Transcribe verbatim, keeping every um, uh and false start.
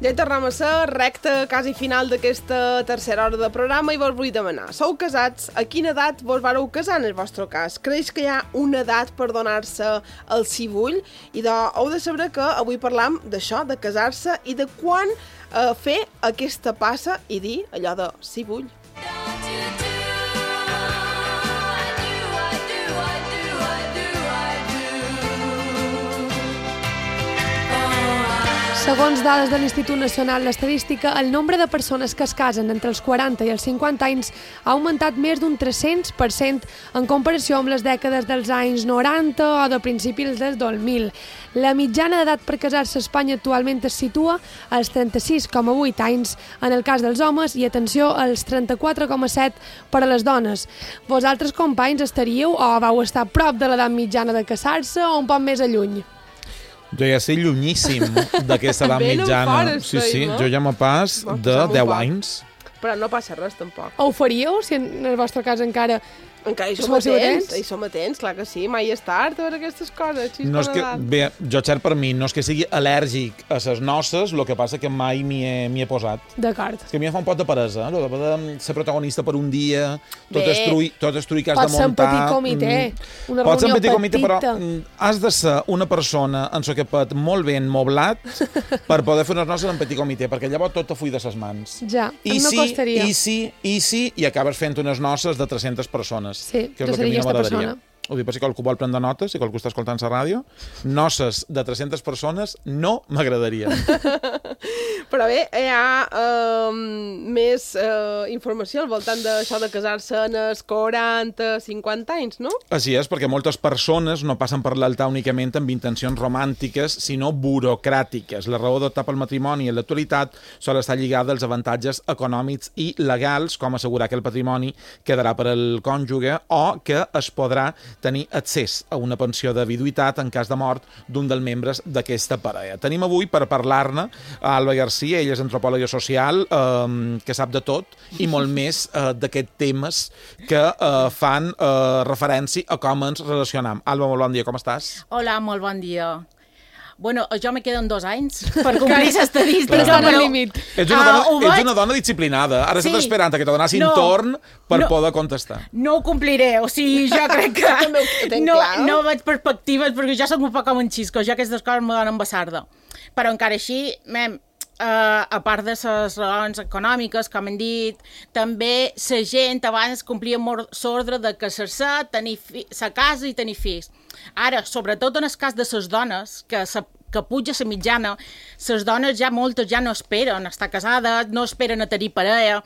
Ja hi tornem a ser, recta quasi final d'aquesta tercera hora de programa i vos vull demanar, sou casats? A quina edat vos vareu casar en el vostre cas? Creix que hi ha una edat per donar-se el si vull? I de, heu de saber que avui parlam d'això, de casar-se i de quan eh, fer aquesta passa i dir allò de si vull. Segons dades de l'Institut Nacional d'Estadística, el nombre de persones que es casen entre els quaranta i els cinquanta anys ha augmentat més d'un tres-cents per cent en comparació amb les dècades dels anys noranta o de principis dels dos mil. La mitjana d'edat per casar-se a Espanya actualment es situa als trenta-sis coma vuit anys en el cas dels homes i, atenció, als trenta-quatre coma set per a les dones. Vosaltres, companys, estaríeu o vau estar a prop de l'edat mitjana de casar-se o un poc més a lluny? Jo ja sé llunyíssim d'aquesta edat mitjana. Fora, sí, sí, no? jo ja me pas de deu anys. Però no passa res, tampoc. Ho faríeu, si en el vostre cas encara... Encara hi som Fóssiu atents, atents? hi som atents, clar que sí, mai és tard a veure aquestes coses. No és que, bé, jo cert per mi, no és que sigui al·lèrgic a ses noces, el que passa que mai m'hi he, m'hi he posat. D'acord. És que a mi em fa un pot de peresa, eh? de ser protagonista per un dia, tot Bé, estruir, tot estruir que has de Pot ser un muntar. petit comitè, una Pot ser un reunió petit comitè, però petita. mm, has de ser una persona en so que pot molt ben moblat per poder fer unes noces en petit comitè, perquè llavors tot te full de ses mans. Ja, I no sí, costaria. i sí, i sí, i acabes fent unes noces de tres-centes persones. Sí, que és jo el que a mi seria no aquesta m'agradaria. persona. Ho dic per si qualcú vol prendre notes, si qualcú està escoltant la ràdio. Noces de tres-centes persones no m'agradaria. Però bé, hi ha eh, més eh, informació al voltant d'això de casar-se en els quaranta, cinquanta anys, no? Així és, perquè moltes persones no passen per l'altar únicament amb intencions romàntiques, sinó burocràtiques. La raó d'optar pel matrimoni en l'actualitat sol estar lligada als avantatges econòmics i legals, com assegurar que el patrimoni quedarà per al cònjuge o que es podrà tenir accés a una pensió de viduïtat en cas de mort d'un dels membres d'aquesta parella. Tenim avui per parlar-ne a Alba García, ella és antropòloga social, eh, que sap de tot i molt més eh, d'aquests temes que eh, fan eh, referència a com ens relacionam. Alba, molt bon dia, com estàs? Hola, molt bon dia. Bueno, jo me queden dos anys per complir l'estadística. Però està en el límit. Ets una, Ah, dona, ho ets vaig- una dona disciplinada. Ara Sí. estàs esperant que te donessin No. torn per No. poder contestar. No ho compliré, o sigui, jo crec que També ho tenc no, clar. no veig perspectives perquè jo soc un poc com en xisco, jo aquestes coses me donen basarda. Però encara així, mem, Uh, a part de les raons econòmiques, com hem dit, també la gent abans complia molt l'ordre de casar-se, tenir fi, sa casa i tenir fills. Ara, sobretot en el cas de les dones, que sa, que puja la mitjana, les dones ja moltes ja no esperen estar casades, no esperen a tenir parella,